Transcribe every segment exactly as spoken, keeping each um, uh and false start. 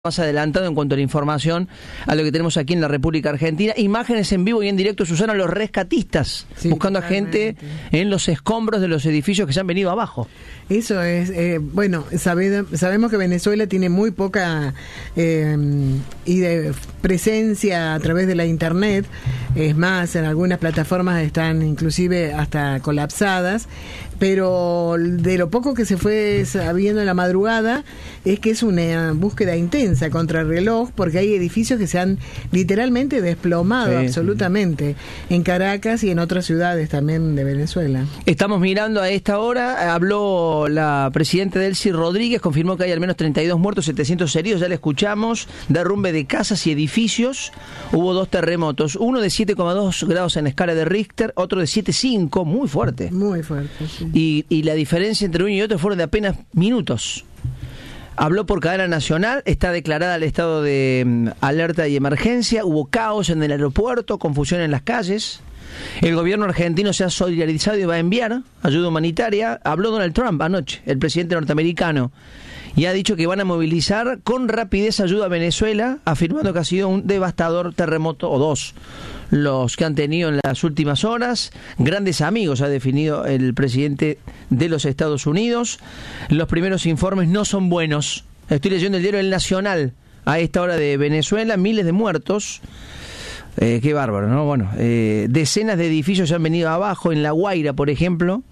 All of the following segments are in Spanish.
más adelantado en cuanto a la información a lo que tenemos aquí en la República Argentina. Imágenes en vivo y en directo, Susana, los rescatistas sí, buscando totalmente. a gente en los escombros de los edificios que se han venido abajo. Eso es, eh, bueno, sabe, sabemos que Venezuela tiene muy poca eh, y de presencia a través de la internet. Es más, en algunas plataformas están inclusive hasta colapsadas, pero de lo poco que se fue sabiendo en la madrugada es que es una búsqueda intensa contra el reloj, porque hay edificios que se han literalmente desplomado sí. absolutamente en Caracas y en otras ciudades también de Venezuela. Estamos mirando a esta hora, habló la presidenta Delcy Rodríguez, confirmó que hay al menos treinta y dos muertos, setecientos heridos, ya le escuchamos, derrumbe de casas y edificios, hubo dos terremotos, uno de siete coma dos grados en la escala de Richter, otro de siete coma cinco, muy fuerte. Muy fuerte, sí. Y, y la diferencia entre uno y otro fueron de apenas minutos. Habló por cadena nacional, está declarada el estado de um, alerta y emergencia, hubo caos en el aeropuerto, confusión en las calles. El gobierno argentino se ha solidarizado y va a enviar ayuda humanitaria. Habló Donald Trump anoche, el presidente norteamericano, y ha dicho que van a movilizar con rapidez ayuda a Venezuela, afirmando que ha sido un devastador terremoto, o dos, los que han tenido en las últimas horas. Grandes amigos ha definido el presidente de los Estados Unidos. Los primeros informes no son buenos. Estoy leyendo el diario El Nacional a esta hora de Venezuela, miles de muertos. Eh, qué bárbaro, ¿no? Bueno, eh, decenas de edificios se han venido abajo, en La Guaira, por ejemplo.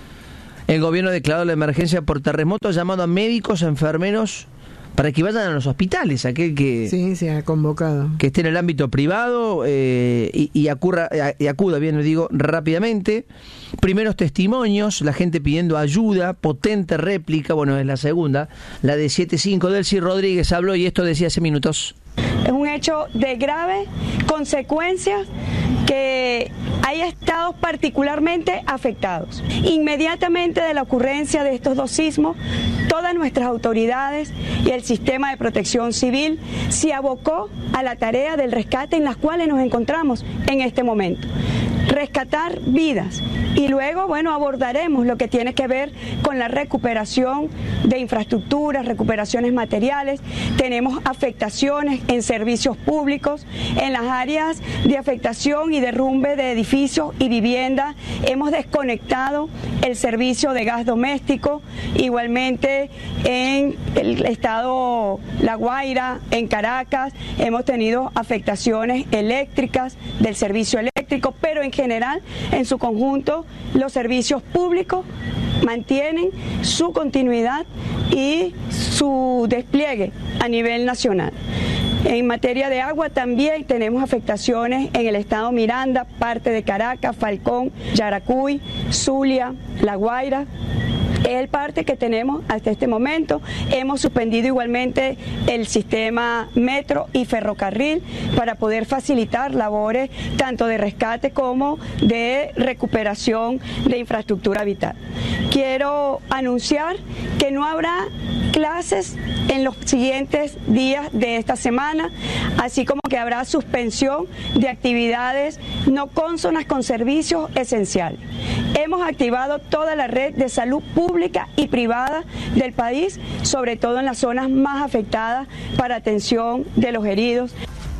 El gobierno ha declarado la emergencia por terremoto, ha llamado a médicos, a enfermeros, para que vayan a los hospitales, aquel que sí, se ha convocado, que esté en el ámbito privado eh, y, y, acurra, y acuda, bien lo digo, rápidamente. Primeros testimonios, la gente pidiendo ayuda, potente réplica, bueno, es la segunda, la de siete cinco. Delcy Rodríguez habló y esto decía hace minutos. Es un hecho de graves consecuencias que hay estados particularmente afectados. Inmediatamente de la ocurrencia de estos dos sismos, todas nuestras autoridades y el sistema de protección civil se abocó a la tarea del rescate en las cuales nos encontramos en este momento. Rescatar vidas y luego, bueno, abordaremos lo que tiene que ver con la recuperación de infraestructuras, recuperaciones materiales. Tenemos afectaciones en servicios públicos, en las áreas de afectación y derrumbe de edificios y viviendas. Hemos desconectado el servicio de gas doméstico, igualmente en el estado La Guaira, en Caracas, hemos tenido afectaciones eléctricas del servicio eléctrico, pero en general, en su conjunto, los servicios públicos mantienen su continuidad y su despliegue a nivel nacional. En materia de agua también tenemos afectaciones en el estado Miranda, parte de Caracas, Falcón, Yaracuy, Zulia, La Guaira. Es el parte que tenemos hasta este momento. Hemos suspendido igualmente el sistema metro y ferrocarril para poder facilitar labores tanto de rescate como de recuperación de infraestructura vital. Quiero anunciar que no habrá clases en los siguientes días de esta semana, así como que habrá suspensión de actividades no cónsonas con servicios esenciales. Hemos activado toda la red de salud pública y privada del país, sobre todo en las zonas más afectadas, para atención de los heridos.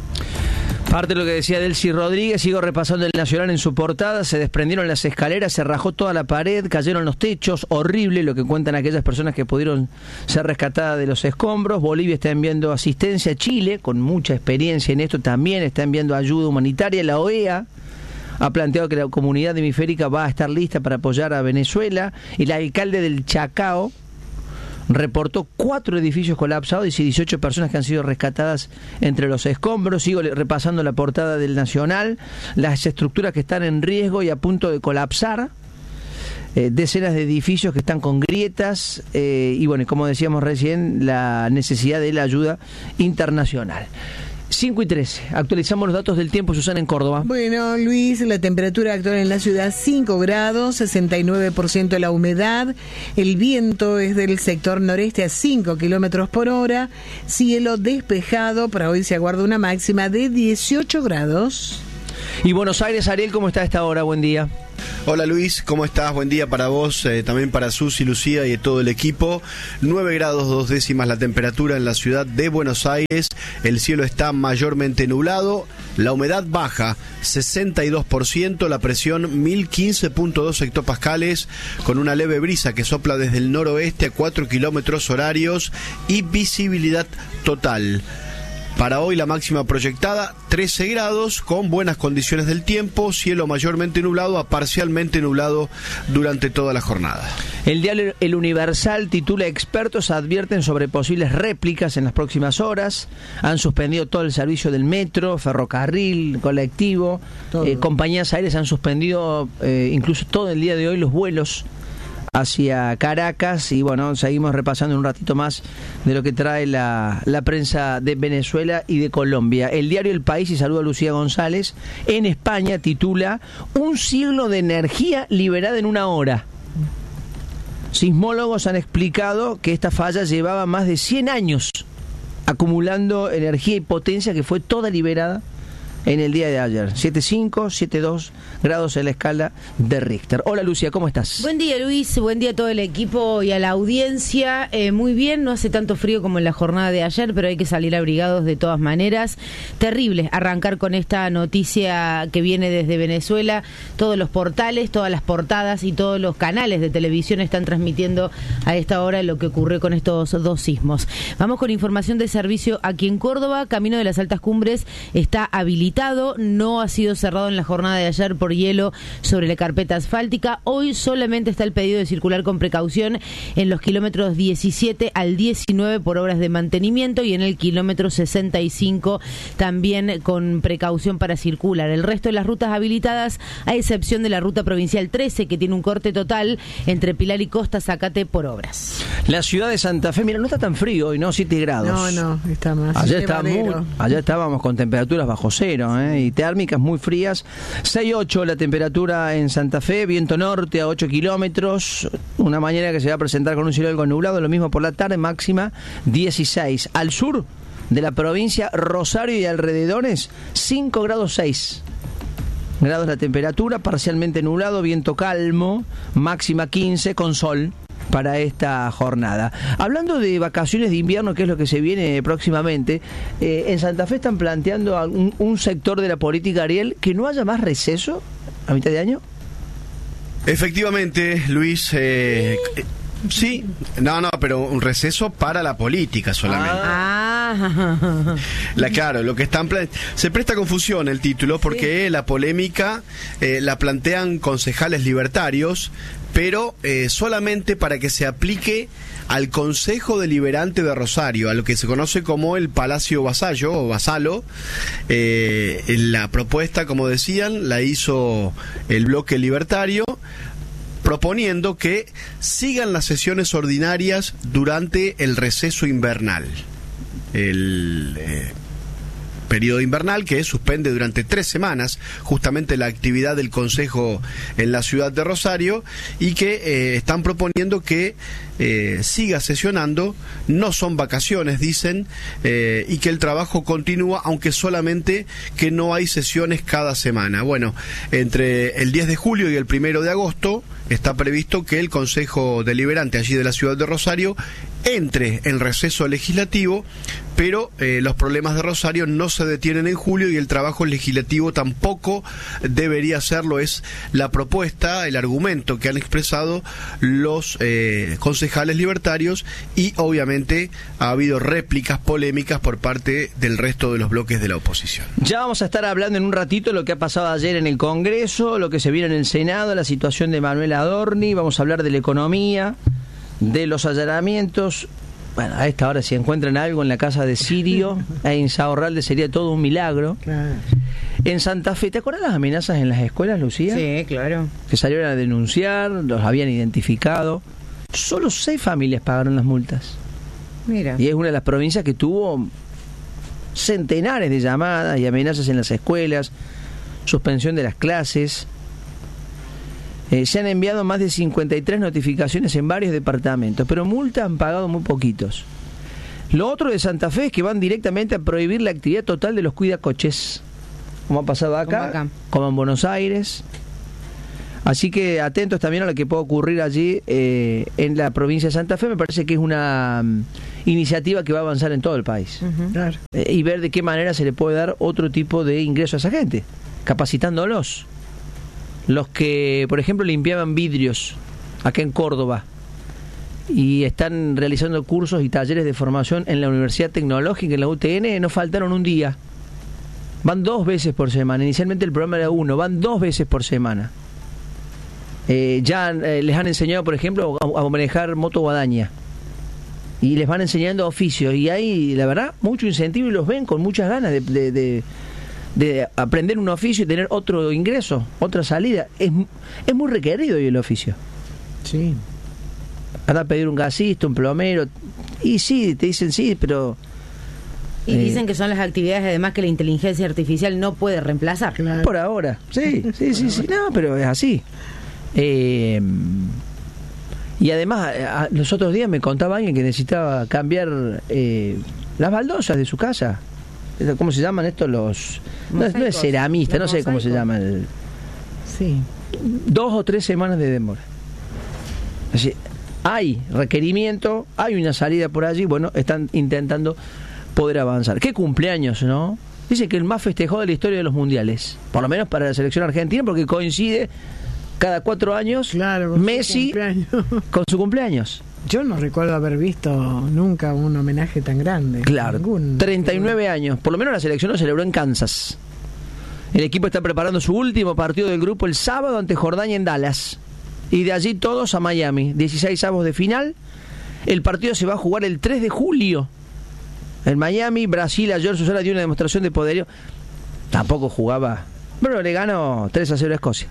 Parte de lo que decía Delcy Rodríguez, sigo repasando el Nacional en su portada, se desprendieron las escaleras, se rajó toda la pared, cayeron los techos, horrible lo que cuentan aquellas personas que pudieron ser rescatadas de los escombros. Bolivia está enviando asistencia, Chile, con mucha experiencia en esto, también está enviando ayuda humanitaria. La O E A ha planteado que la comunidad hemisférica va a estar lista para apoyar a Venezuela, y el alcalde del Chacao reportó cuatro edificios colapsados y dieciocho personas que han sido rescatadas entre los escombros. Sigo repasando la portada del Nacional, las estructuras que están en riesgo y a punto de colapsar, eh, decenas de edificios que están con grietas, eh, y bueno, como decíamos recién, la necesidad de la ayuda internacional. cinco y trece, actualizamos los datos del tiempo, Susana, en Córdoba. Bueno, Luis, la temperatura actual en la ciudad cinco grados, sesenta y nueve por ciento la humedad, el viento es del sector noreste a cinco kilómetros por hora, cielo despejado, para hoy se aguarda una máxima de dieciocho grados. Y Buenos Aires, Ariel, ¿cómo está a esta hora? Buen día. Hola Luis, ¿cómo estás? Buen día para vos, eh, también para Susi, Lucía y todo el equipo. nueve grados dos décimas la temperatura en la ciudad de Buenos Aires. El cielo está mayormente nublado. La humedad baja, sesenta y dos por ciento. La presión, mil quince punto dos hectopascales. Con una leve brisa que sopla desde el noroeste a cuatro kilómetros horarios. Y visibilidad total. Para hoy la máxima proyectada, trece grados, con buenas condiciones del tiempo, cielo mayormente nublado a parcialmente nublado durante toda la jornada. El diario El Universal titula: expertos advierten sobre posibles réplicas en las próximas horas. Han suspendido todo el servicio del metro, ferrocarril, colectivo. Eh, compañías aéreas han suspendido eh, incluso todo el día de hoy los vuelos hacia Caracas. Y bueno, seguimos repasando un ratito más de lo que trae la, la prensa de Venezuela y de Colombia. El diario El País, y saludo a Lucía González, en España titula: un siglo de energía liberada en una hora. Sismólogos han explicado que esta falla llevaba más de cien años acumulando energía y potencia, que fue toda liberada en el día de ayer. siete punto cinco, siete punto dos grados en la escala de Richter. Hola Lucía, ¿cómo estás? Buen día Luis, buen día a todo el equipo y a la audiencia. Eh, muy bien, no hace tanto frío como en la jornada de ayer, pero hay que salir abrigados de todas maneras. Terrible arrancar con esta noticia que viene desde Venezuela. Todos los portales, todas las portadas y todos los canales de televisión están transmitiendo a esta hora lo que ocurrió con estos dos sismos. Vamos con información de servicio aquí en Córdoba. Camino de las Altas Cumbres está habilitado, no ha sido cerrado en la jornada de ayer por hielo sobre la carpeta asfáltica. Hoy solamente está el pedido de circular con precaución en los kilómetros diecisiete al diecinueve por obras de mantenimiento, y en el kilómetro sesenta y cinco también con precaución para circular. El resto de las rutas habilitadas, a excepción de la ruta provincial trece, que tiene un corte total entre Pilar y Costa Zacate por obras. La ciudad de Santa Fe, mira, no está tan frío hoy, ¿no? siete grados. No, no, está más. Ayer, está muy, ayer estábamos con temperaturas bajo cero, ¿eh? Y térmicas muy frías. seis ocho la temperatura en Santa Fe, viento norte a ocho kilómetros, una mañana que se va a presentar con un cielo algo nublado, lo mismo por la tarde, máxima dieciséis. Al sur de la provincia, Rosario y alrededores, cinco grados seis grados la temperatura, parcialmente nublado, viento calmo, máxima quince, con sol para esta jornada. Hablando de vacaciones de invierno, que es lo que se viene próximamente, eh, en Santa Fe están planteando un, un sector de la política, Ariel, que no haya más receso a mitad de año. Efectivamente, Luis, eh, eh, sí, no, no, pero un receso para la política solamente. Ah. La, claro, lo que están plan... se presta confusión el título, porque sí, la polémica eh, la plantean concejales libertarios, pero eh, solamente para que se aplique al Consejo Deliberante de Rosario, a lo que se conoce como el Palacio Vasallo o Vasalo. Eh, la propuesta, como decían, la hizo el bloque libertario, proponiendo que sigan las sesiones ordinarias durante el receso invernal. El eh, periodo invernal que suspende durante tres semanas justamente la actividad del Consejo en la ciudad de Rosario, y que eh, están proponiendo que eh, siga sesionando, no son vacaciones, dicen, eh, y que el trabajo continúa, aunque solamente que no hay sesiones cada semana. Bueno, entre el diez de julio y el primero de agosto está previsto que el Consejo Deliberante allí de la ciudad de Rosario entre en receso legislativo, pero eh, los problemas de Rosario no se detienen en julio y el trabajo legislativo tampoco debería hacerlo. Es la propuesta, el argumento que han expresado los eh, concejales libertarios, y obviamente ha habido réplicas polémicas por parte del resto de los bloques de la oposición. Ya vamos a estar hablando en un ratito de lo que ha pasado ayer en el Congreso, lo que se viene en el Senado, la situación de Manuel Adorni, vamos a hablar de la economía, de los allanamientos. Bueno, a esta hora si encuentran algo en la casa de Sirio e Insaurralde sería todo un milagro. Claro. En Santa Fe, ¿te acuerdas las amenazas en las escuelas, Lucía? Sí, claro. Que salieron a denunciar, los habían identificado. Solo seis familias pagaron las multas. Mira. Y es una de las provincias que tuvo centenares de llamadas y amenazas en las escuelas, suspensión de las clases. Eh, se han enviado más de cincuenta y tres notificaciones en varios departamentos, pero multas han pagado muy poquitos. Lo otro de Santa Fe es que van directamente a prohibir la actividad total de los cuidacoches, como ha pasado acá, como, acá. como en Buenos Aires. Así que atentos también a lo que pueda ocurrir allí eh, en la provincia de Santa Fe. Me parece que es una um, iniciativa que va a avanzar en todo el país. Uh-huh. Claro. Eh, y ver de qué manera se le puede dar otro tipo de ingreso a esa gente, capacitándolos. Los que, por ejemplo, limpiaban vidrios acá en Córdoba y están realizando cursos y talleres de formación en la Universidad Tecnológica, en la U T N, no faltaron un día. Van dos veces por semana. Inicialmente el programa era uno, van dos veces por semana. Eh, ya eh, les han enseñado, por ejemplo, a, a manejar moto guadaña. Y les van enseñando oficios. Y hay, la verdad, mucho incentivo y los ven con muchas ganas de, de, de, de aprender un oficio y tener otro ingreso, otra salida. Es, es muy requerido hoy el oficio. Sí. Anda a pedir un gasista, un plomero. Y sí, te dicen sí, pero... Y dicen que son las actividades además que la inteligencia artificial no puede reemplazar. Claro. Por ahora, sí, sí, sí, sí, no, pero es así. Eh, y además, a, los otros días me contaba alguien que necesitaba cambiar eh, las baldosas de su casa. ¿Cómo se llaman estos? Los no, no es ceramista, no sé cómo se llaman. El, sí. Dos o tres semanas de demora. Así, hay requerimiento, hay una salida por allí, bueno, están intentando poder avanzar. ¿Qué cumpleaños, no? Dice que el más festejado de la historia de los mundiales, por lo menos para la selección argentina, porque coincide cada cuatro años, claro, con Messi su con su cumpleaños. Yo no recuerdo haber visto nunca un homenaje tan grande. Claro, Ningún, treinta y nueve años, por lo menos la selección lo celebró en Kansas. El equipo está preparando su último partido del grupo el sábado ante Jordania en Dallas, y de allí todos a Miami, dieciséis avos de final. El partido se va a jugar el tres de julio en Miami. Brasil ayer Susana dio una demostración de poderío. Tampoco jugaba, pero le ganó tres a cero a Escocia.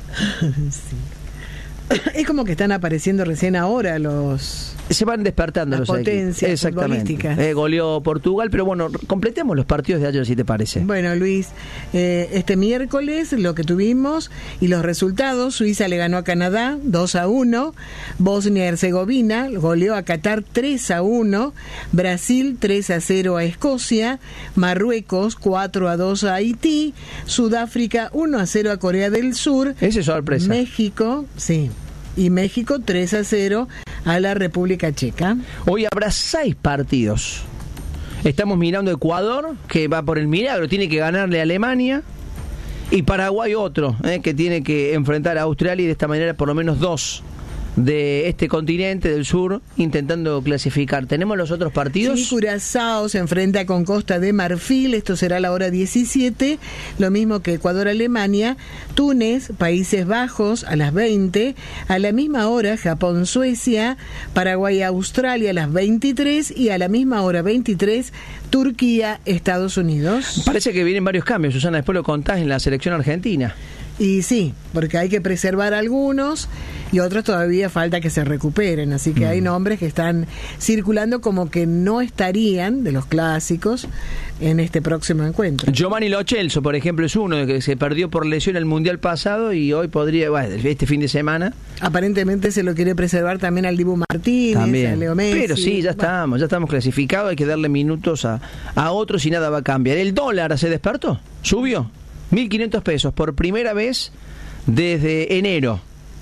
Sí. Es como que están apareciendo recién ahora los... Se van despertando las los potencias exactamente. Eh, goleó Portugal, pero bueno, completemos los partidos de ayer, si te parece. Bueno, Luis, eh, este miércoles lo que tuvimos y los resultados: Suiza le ganó a Canadá dos a uno, Bosnia-Herzegovina goleó a Qatar tres a uno, Brasil tres a cero a Escocia, Marruecos cuatro a dos a Haití, Sudáfrica uno a cero a Corea del Sur. Esa es sorpresa. México, sí. Y México tres a cero a la República Checa. Hoy habrá seis partidos. Estamos mirando Ecuador, que va por el milagro, tiene que ganarle a Alemania. Y Paraguay otro, eh, que tiene que enfrentar a Australia, y de esta manera por lo menos dos de este continente del sur intentando clasificar. ¿Tenemos los otros partidos? Sí, Curazao se enfrenta con Costa de Marfil, esto será a la hora diecisiete, lo mismo que Ecuador-Alemania, Túnez, Países Bajos a las veinte, a la misma hora Japón-Suecia, Paraguay-Australia a las veintitrés y a la misma hora veintitrés Turquía-Estados Unidos. Parece que vienen varios cambios, Susana, después lo contás en la selección argentina. Y sí, porque hay que preservar algunos y otros todavía falta que se recuperen, así que mm. hay nombres que están circulando como que no estarían, de los clásicos, en este próximo encuentro. Giovanni Lo Celso, por ejemplo, es uno que se perdió por lesión el Mundial pasado y hoy podría, bueno, este fin de semana. Aparentemente se lo quiere preservar también al Dibu Martínez, también. a Leo Messi. Pero sí, ya bueno. estamos, ya estamos clasificados, hay que darle minutos a, a otros y nada va a cambiar. ¿El dólar se despertó? ¿Subió? mil quinientos pesos por primera vez desde enero.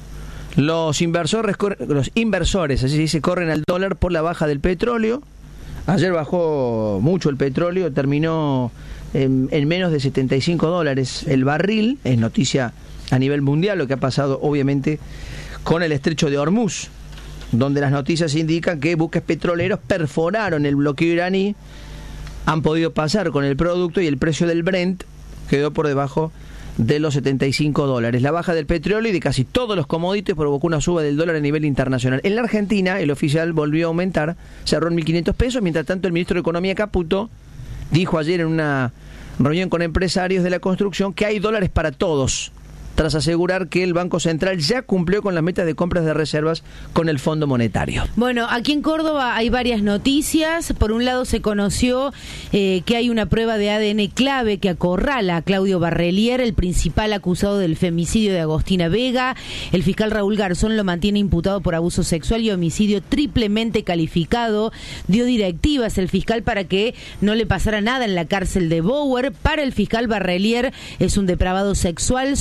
Los inversores, los inversores, así se dice, corren al dólar por la baja del petróleo. Ayer bajó mucho el petróleo, terminó en, en menos de setenta y cinco dólares el barril. Es noticia a nivel mundial lo que ha pasado, obviamente, con el estrecho de Hormuz, donde las noticias indican que buques petroleros perforaron el bloqueo iraní, han podido pasar con el producto y el precio del Brent quedó por debajo de los setenta y cinco dólares. La baja del petróleo y de casi todos los commodities provocó una suba del dólar a nivel internacional. En la Argentina, el oficial volvió a aumentar, cerró en mil quinientos pesos. Mientras tanto, el ministro de Economía, Caputo, dijo ayer en una reunión con empresarios de la construcción que hay dólares para todos, tras asegurar que el Banco Central ya cumplió con las metas de compras de reservas con el Fondo Monetario. Bueno, aquí en Córdoba hay varias noticias. Por un lado se conoció eh, que hay una prueba de A D N clave que acorrala a Claudio Barrelier, el principal acusado del femicidio de Agostina Vega. El fiscal Raúl Garzón lo mantiene imputado por abuso sexual y homicidio triplemente calificado. Dio directivas el fiscal para que no le pasara nada en la cárcel de Bower. Para el fiscal Barrelier es un depravado sexual, solitario,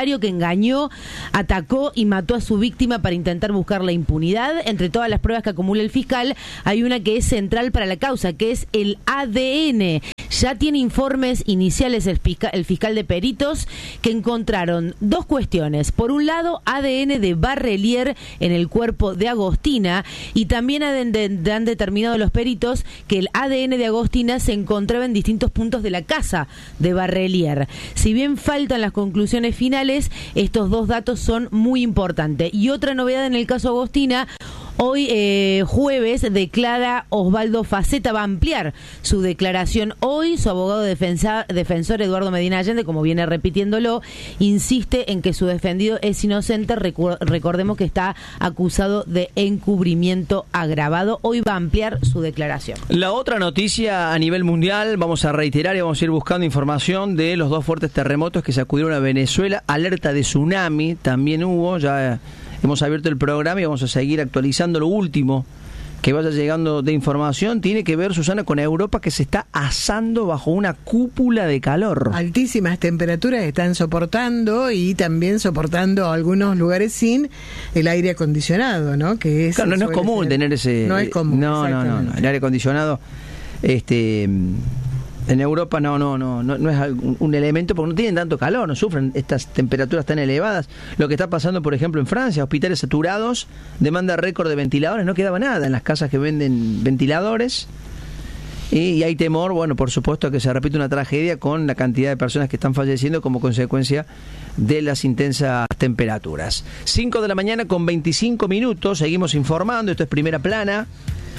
sicario que engañó, atacó y mató a su víctima para intentar buscar la impunidad. Entre todas las pruebas que acumula el fiscal, hay una que es central para la causa, que es el A D N. Ya tiene informes iniciales el fiscal, el fiscal de peritos que encontraron dos cuestiones. Por un lado, A D N de Barrelier en el cuerpo de Agostina, y también han, de, han determinado los peritos que el A D N de Agostina se encontraba en distintos puntos de la casa de Barrelier. Si bien faltan las conclusiones finales, estos dos datos son muy importantes. Y otra novedad en el caso Agostina: hoy, eh, jueves, declara Osvaldo Faceta, va a ampliar su declaración hoy. Su abogado defensa, defensor Eduardo Medina Allende, como viene repitiéndolo, insiste en que su defendido es inocente. Recu- recordemos que está acusado de encubrimiento agravado. Hoy va a ampliar su declaración. La otra noticia a nivel mundial, vamos a reiterar y vamos a ir buscando información de los dos fuertes terremotos que sacudieron a Venezuela. Alerta de tsunami también hubo, ya hemos abierto el programa y vamos a seguir actualizando lo último que vaya llegando de información. Tiene que ver, Susana, con Europa, que se está asando bajo una cúpula de calor. Altísimas temperaturas están soportando, y también soportando algunos lugares sin el aire acondicionado, ¿no? Que es, claro, no, no es común ser, tener ese... No es común. No, no, no, no. El aire acondicionado... este En Europa no no no no, no es un, un elemento, porque no tienen tanto calor, no sufren estas temperaturas tan elevadas. Lo que está pasando, por ejemplo, en Francia, hospitales saturados, demanda récord de ventiladores, no quedaba nada en las casas que venden ventiladores. Y, y hay temor, bueno, por supuesto, que se repita una tragedia con la cantidad de personas que están falleciendo como consecuencia de las intensas temperaturas. cinco de la mañana con veinticinco minutos, seguimos informando, esto es Primera Plana.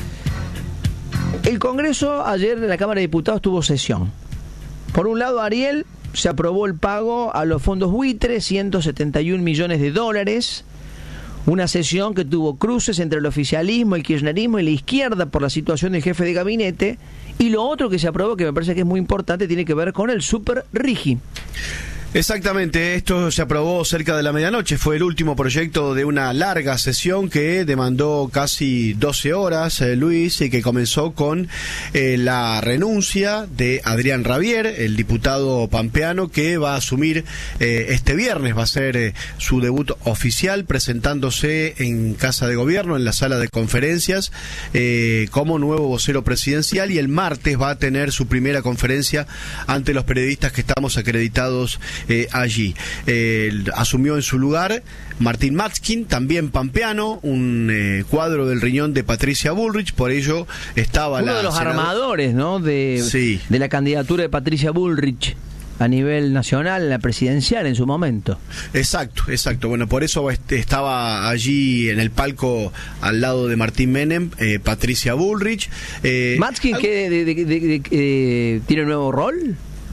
El Congreso ayer en la Cámara de Diputados tuvo sesión. Por un lado, Ariel, se aprobó el pago a los fondos buitres, ciento setenta y un millones de dólares. Una sesión que tuvo cruces entre el oficialismo, el kirchnerismo y la izquierda por la situación del jefe de gabinete. Y lo otro que se aprobó, que me parece que es muy importante, tiene que ver con el Super Rigi. Exactamente, esto se aprobó cerca de la medianoche, fue el último proyecto de una larga sesión que demandó casi doce horas, eh, Luis, y que comenzó con eh, la renuncia de Adrián Rabier, el diputado pampeano, que va a asumir eh, este viernes, va a ser eh, su debut oficial, presentándose en Casa de Gobierno, en la sala de conferencias, eh, como nuevo vocero presidencial, y el martes va a tener su primera conferencia ante los periodistas que estamos acreditados Eh, allí. Eh, asumió en su lugar Martín Matzkin, también pampeano, un eh, cuadro del riñón de Patricia Bullrich, por ello estaba uno la de los senadora... armadores, ¿no? De, sí. de la candidatura de Patricia Bullrich a nivel nacional, la presidencial en su momento. Exacto, exacto. Bueno, por eso estaba allí en el palco al lado de Martín Menem, eh, Patricia Bullrich. Eh, ¿Matzkin al... que de, de, de, de, eh, tiene un nuevo rol?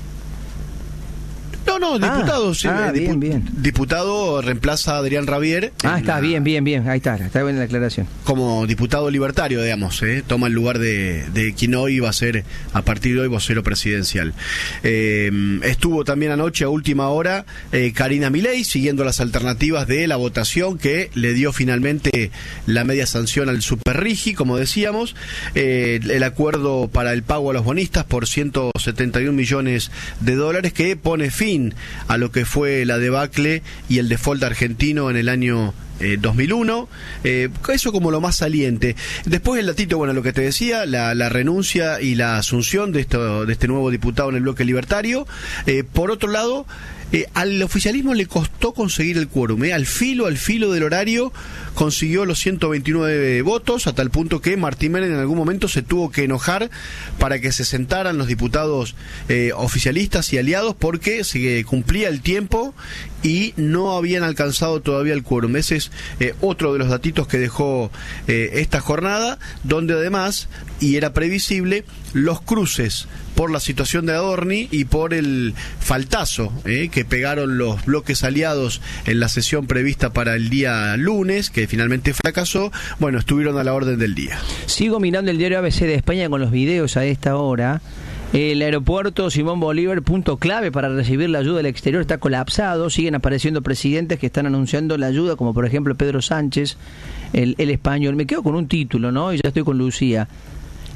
No, no, diputado, ah, sí, ah, eh, bien, bien. Diputado reemplaza a Adrián Rabier. Ah, está la, bien, bien, bien, ahí está, está bien la aclaración. Como diputado libertario, digamos, eh, toma el lugar de, de quien hoy va a ser, a partir de hoy, vocero presidencial. Eh, estuvo también anoche a última hora eh, Karina Milei, siguiendo las alternativas de la votación que le dio finalmente la media sanción al Super Rigi, como decíamos, eh, el acuerdo para el pago a los bonistas por ciento setenta y un millones de dólares, que pone fin a lo que fue la debacle y el default argentino en el año eh, dos mil uno, eh, eso como lo más saliente. Después el datito, bueno, lo que te decía, la, la renuncia y la asunción de, esto, de este nuevo diputado en el bloque libertario. Eh, por otro lado, Eh, al oficialismo le costó conseguir el quórum, eh, al filo, al filo del horario consiguió los ciento veintinueve votos, a tal punto que Martín Menem en algún momento se tuvo que enojar para que se sentaran los diputados eh, oficialistas y aliados, porque se cumplía el tiempo y no habían alcanzado todavía el quórum. Ese es eh, otro de los datitos que dejó eh, esta jornada, donde además, y era previsible, los cruces por la situación de Adorni y por el faltazo eh, que pegaron los bloques aliados en la sesión prevista para el día lunes, que finalmente fracasó, bueno, estuvieron a la orden del día. Sigo mirando el diario A B C de España con los videos a esta hora. El aeropuerto Simón Bolívar, punto clave para recibir la ayuda del exterior, está colapsado. Siguen apareciendo presidentes que están anunciando la ayuda, como por ejemplo Pedro Sánchez, el, el español. Me quedo con un título, ¿no? Y ya estoy con Lucía.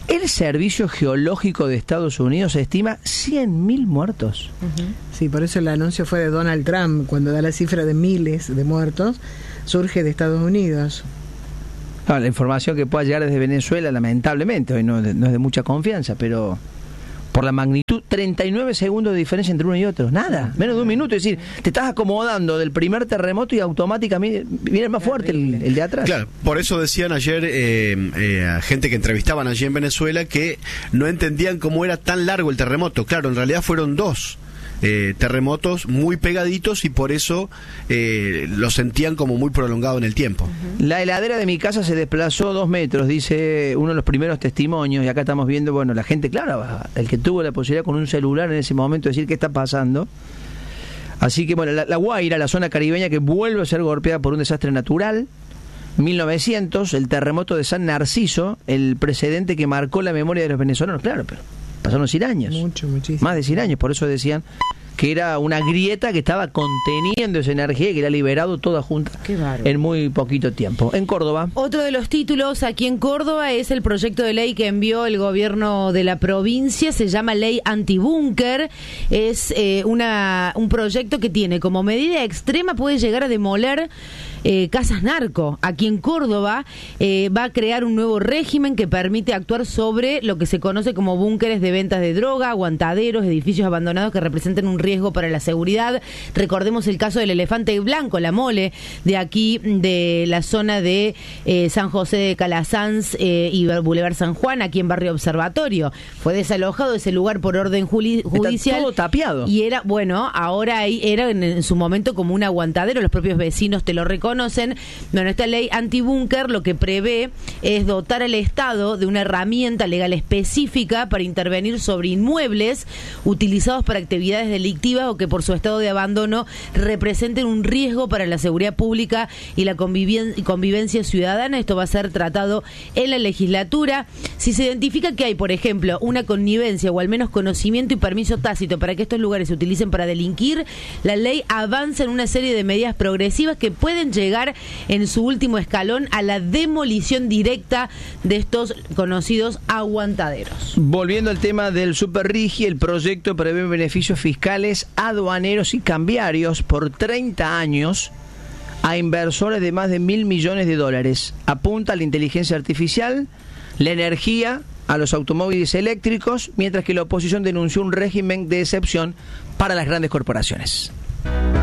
El Servicio Geológico de Estados Unidos estima cien mil muertos. Uh-huh. Sí, por eso el anuncio fue de Donald Trump, cuando da la cifra de miles de muertos, surge de Estados Unidos. No, la información que pueda llegar desde Venezuela, lamentablemente, hoy no, no es de mucha confianza, pero por la magnitud, treinta y nueve segundos de diferencia entre uno y otro, nada, menos de un minuto, es decir, te estás acomodando del primer terremoto y automáticamente viene más fuerte el, el de atrás. Claro, por eso decían ayer eh, eh, a gente que entrevistaban allí en Venezuela que no entendían cómo era tan largo el terremoto. Claro, en realidad fueron dos Eh, terremotos muy pegaditos y por eso eh, lo sentían como muy prolongado en el tiempo. La heladera de mi casa se desplazó dos metros, dice uno de los primeros testimonios, y acá estamos viendo, bueno, la gente, claro, el que tuvo la posibilidad con un celular en ese momento de decir qué está pasando. Así que, bueno, la, la Guaira, la zona caribeña que vuelve a ser golpeada por un desastre natural. mil novecientos, el terremoto de San Narciso, el precedente que marcó la memoria de los venezolanos, claro, pero pasaron cien años. Mucho, muchísimo. Más de cien años, por eso decían que era una grieta que estaba conteniendo esa energía y que era liberado toda junta en muy poquito tiempo. En Córdoba. Otro de los títulos aquí en Córdoba es el proyecto de ley que envió el gobierno de la provincia, se llama Ley Antibúnker. Es eh, una un proyecto que tiene como medida extrema, puede llegar a demoler Eh, casas narco. Aquí en Córdoba eh, va a crear un nuevo régimen que permite actuar sobre lo que se conoce como búnkeres de ventas de droga, aguantaderos, edificios abandonados que representen un riesgo para la seguridad. Recordemos el caso del Elefante Blanco, la mole de aquí, de la zona de eh, San José de Calasanz eh, y Boulevard San Juan, aquí en Barrio Observatorio. Fue desalojado ese lugar por orden juli- judicial. Está todo tapiado. Y era, bueno, ahora ahí era en, en su momento como un aguantadero, los propios vecinos te lo reconocen. Conocen, bueno, esta ley antibúnker lo que prevé es dotar al Estado de una herramienta legal específica para intervenir sobre inmuebles utilizados para actividades delictivas o que por su estado de abandono representen un riesgo para la seguridad pública y la conviven- convivencia ciudadana. Esto va a ser tratado en la legislatura. Si se identifica que hay, por ejemplo, una connivencia o al menos conocimiento y permiso tácito para que estos lugares se utilicen para delinquir, la ley avanza en una serie de medidas progresivas que pueden llegar en su último escalón a la demolición directa de estos conocidos aguantaderos. Volviendo al tema del Superrigi, el proyecto prevé beneficios fiscales aduaneros y cambiarios por treinta años a inversores de más de mil millones de dólares. Apunta a la inteligencia artificial, la energía, a los automóviles eléctricos, mientras que la oposición denunció un régimen de excepción para las grandes corporaciones.